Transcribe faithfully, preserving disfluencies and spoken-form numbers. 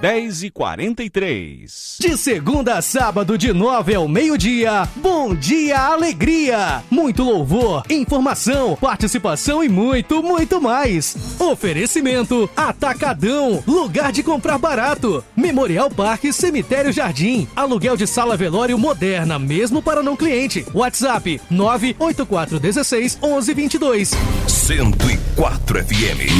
dez e quarenta e três. De segunda a sábado, de nove ao meio-dia, Bom Dia Alegria. Muito louvor, informação, participação e muito, muito mais. Oferecimento Atacadão, lugar de comprar barato. Memorial Parque Cemitério Jardim. Aluguel de sala velório moderna, mesmo para não cliente. WhatsApp nove oito quatro um seis, onze vinte e dois. cento e quatro F M.